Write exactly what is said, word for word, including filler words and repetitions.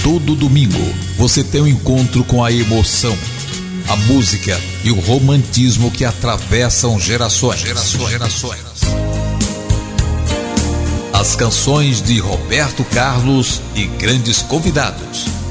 Todo domingo você tem um encontro com a emoção, a música e o romantismo que atravessam gerações. gerações, gerações. As canções de Roberto Carlos e grandes convidados.